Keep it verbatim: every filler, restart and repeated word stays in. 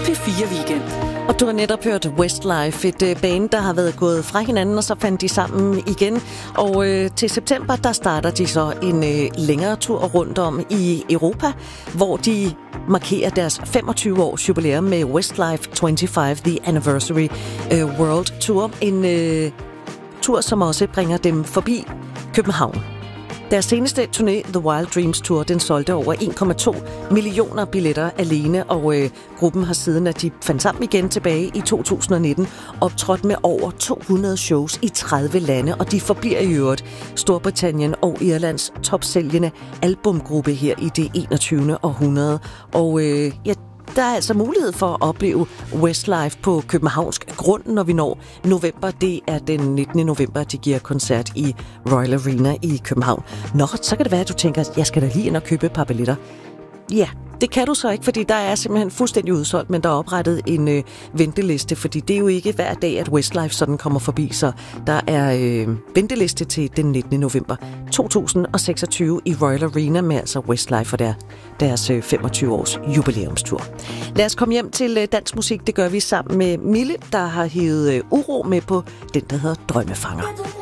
P fire Weekend. Og du har netop hørt Westlife, et øh, band, der har været gået fra hinanden, og så fandt de sammen igen. Og øh, til september, der starter de så en øh, længere tur rundt om i Europa, hvor de markerer deres femogtyve års jubilæum med Westlife toogtyve The Anniversary øh, World Tour. En øh, tur, som også bringer dem forbi København. Deres seneste turné, The Wild Dreams Tour, den solgte over en komma to millioner billetter alene, og øh, gruppen har siden, at de fandt sammen igen tilbage i to tusind og nitten, optrådt med over to hundrede shows i tredive lande, og de forbliver i øvrigt Storbritannien og Irlands topsælgende albumgruppe her i det enogtyvende århundrede. Og øh, ja, der er altså mulighed for at opleve Westlife på københavnsk grund, når vi når november. Det er den nittende november, de giver koncert i Royal Arena i København. Nå, så kan det være, at du tænker, at jeg skal da lige ind og købe et par billetter. Ja, det kan du så ikke, fordi der er simpelthen fuldstændig udsolgt, men der er oprettet en øh, venteliste, fordi det er jo ikke hver dag, at Westlife sådan kommer forbi, så der er øh, venteliste til den nittende november to tusind og seksogtyve i Royal Arena med altså Westlife og der, deres øh, femogtyve års jubilæumstur. Lad os komme hjem til øh, dansk musik. Det gør vi sammen med Mille, der har hævet øh, uro med på den, der hedder Drømmefanger.